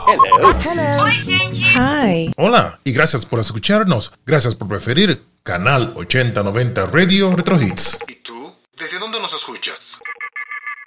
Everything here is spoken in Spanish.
Hello. Oi, gente. Hi. Hola y gracias por escucharnos. Gracias por preferir Canal 8090 Radio Retro Hits. ¿Y tú? ¿Desde dónde nos escuchas?